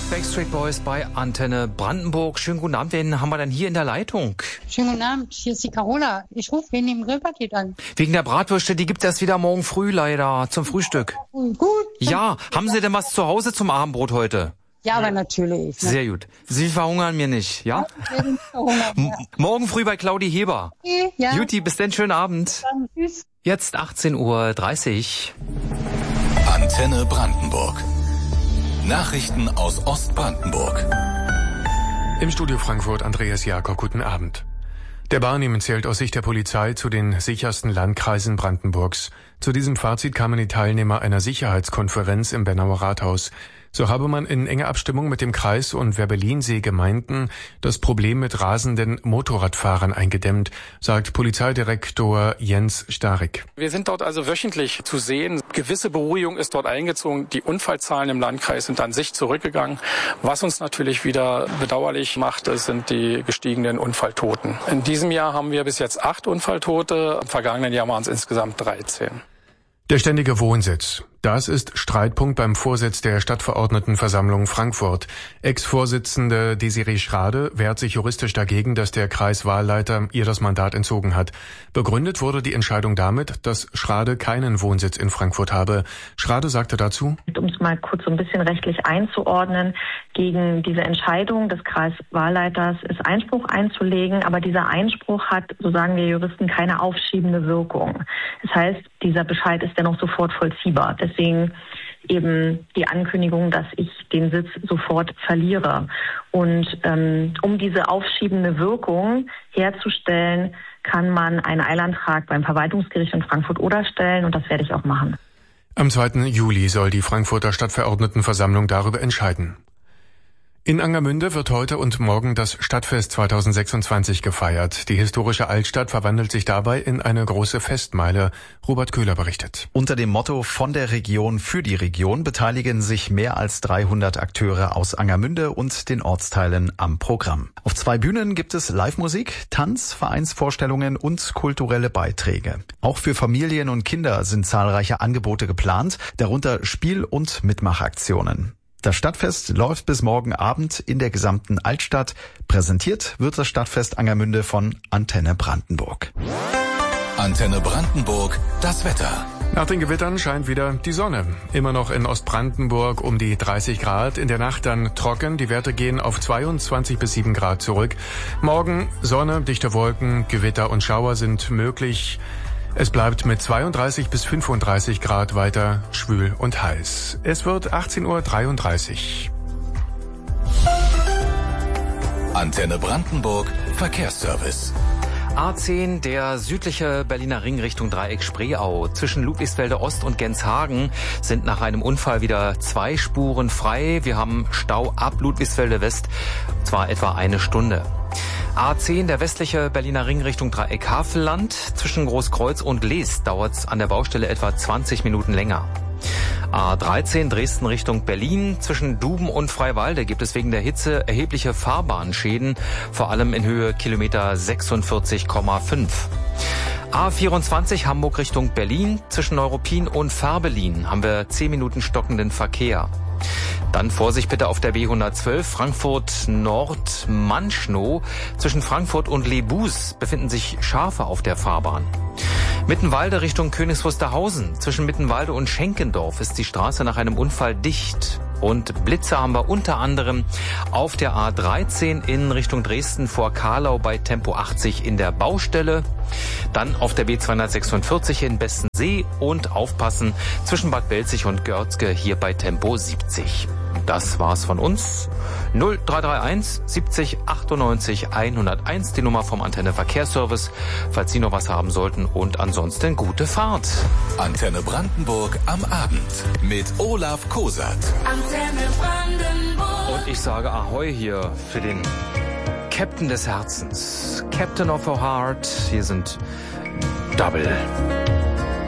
Backstreet Boys bei Antenne Brandenburg. Schönen guten Abend, wen haben wir denn hier in der Leitung? Schönen guten Abend, hier ist die Carola. Ich rufe wegen dem Grillpaket an. Wegen der Bratwürste, die gibt's erst wieder morgen früh leider zum Frühstück. Gut. Ja, haben Sie denn was zu Hause zum Abendbrot heute? Ja, aber natürlich. Ne? Sehr gut. Sie verhungern mir nicht, ja? Morgen früh bei Claudi Heber. Okay, ja. Juti, bis denn, schönen Abend. Dann tschüss. Jetzt 18:30 Uhr. Antenne Brandenburg. Nachrichten aus Ostbrandenburg. Im Studio Frankfurt Andreas Jakob, guten Abend. Der Barnim zählt aus Sicht der Polizei zu den sichersten Landkreisen Brandenburgs. Zu diesem Fazit kamen die Teilnehmer einer Sicherheitskonferenz im Bernauer Rathaus. So habe man in enger Abstimmung mit dem Kreis und Werbellinsee-Gemeinden das Problem mit rasenden Motorradfahrern eingedämmt, sagt Polizeidirektor Jens Starik. Wir sind dort also wöchentlich zu sehen. Gewisse Beruhigung ist dort eingezogen. Die Unfallzahlen im Landkreis sind an sich zurückgegangen. Was uns natürlich wieder bedauerlich macht, das sind die gestiegenen Unfalltoten. In diesem Jahr haben wir bis jetzt 8 Unfalltote. Im vergangenen Jahr waren es insgesamt 13. Der ständige Wohnsitz. Das ist Streitpunkt beim Vorsitz der Stadtverordnetenversammlung Frankfurt. Ex-Vorsitzende Desiree Schrade wehrt sich juristisch dagegen, dass der Kreiswahlleiter ihr das Mandat entzogen hat. Begründet wurde die Entscheidung damit, dass Schrade keinen Wohnsitz in Frankfurt habe. Schrade sagte dazu: Um es mal kurz so ein bisschen rechtlich einzuordnen, gegen diese Entscheidung des Kreiswahlleiters ist Einspruch einzulegen, aber dieser Einspruch hat, so sagen wir Juristen, keine aufschiebende Wirkung. Das heißt, dieser Bescheid ist dennoch sofort vollziehbar. Deswegen eben die Ankündigung, dass ich den Sitz sofort verliere. Und um diese aufschiebende Wirkung herzustellen, kann man einen Eilantrag beim Verwaltungsgericht in Frankfurt-Oder stellen, und das werde ich auch machen. Am 2. Juli soll die Frankfurter Stadtverordnetenversammlung darüber entscheiden. In Angermünde wird heute und morgen das Stadtfest 2026 gefeiert. Die historische Altstadt verwandelt sich dabei in eine große Festmeile. Robert Köhler berichtet. Unter dem Motto "Von der Region für die Region" beteiligen sich mehr als 300 Akteure aus Angermünde und den Ortsteilen am Programm. Auf 2 Bühnen gibt es Live-Musik, Tanz, Vereinsvorstellungen und kulturelle Beiträge. Auch für Familien und Kinder sind zahlreiche Angebote geplant, darunter Spiel- und Mitmachaktionen. Das Stadtfest läuft bis morgen Abend in der gesamten Altstadt. Präsentiert wird das Stadtfest Angermünde von Antenne Brandenburg. Antenne Brandenburg, das Wetter. Nach den Gewittern scheint wieder die Sonne. Immer noch in Ostbrandenburg um die 30 Grad. In der Nacht dann trocken. Die Werte gehen auf 22 bis 7 Grad zurück. Morgen Sonne, dichte Wolken, Gewitter und Schauer sind möglich. Es bleibt mit 32 bis 35 Grad weiter schwül und heiß. Es wird 18:33 Uhr. Antenne Brandenburg, Verkehrsservice. A10, der südliche Berliner Ring Richtung Dreieck Spreeau. Zwischen Ludwigsfelde Ost und Genshagen sind nach einem Unfall wieder 2 Spuren frei. Wir haben Stau ab Ludwigsfelde West, zwar etwa 1 Stunde. A10, der westliche Berliner Ring Richtung Dreieck Havelland. Zwischen Großkreuz und Leest dauert es an der Baustelle etwa 20 Minuten länger. A13 Dresden Richtung Berlin. Zwischen Duben und Freiwalde gibt es wegen der Hitze erhebliche Fahrbahnschäden, vor allem in Höhe Kilometer 46,5. A24 Hamburg Richtung Berlin. Zwischen Neuruppin und Färbelin haben wir 10 Minuten stockenden Verkehr. Dann Vorsicht bitte auf der B112 Frankfurt Nord Manschnow. Zwischen Frankfurt und Lebus befinden sich Schafe auf der Fahrbahn. Mittenwalde Richtung Königs Wusterhausen. Zwischen Mittenwalde und Schenkendorf ist die Straße nach einem Unfall dicht. Und Blitze haben wir unter anderem auf der A13 in Richtung Dresden vor Karlau bei Tempo 80 in der Baustelle. Dann auf der B246 in Bestensee und aufpassen zwischen Bad Belzig und Görzge hier bei Tempo 70. Das war's von uns. 0331 70 98 101, die Nummer vom Antenne Verkehrsservice, falls Sie noch was haben sollten, und ansonsten gute Fahrt. Antenne Brandenburg am Abend mit Olaf Kosat. Antenne Brandenburg. Und ich sage Ahoi hier für den Captain des Herzens. Captain of our Heart. Hier sind Double.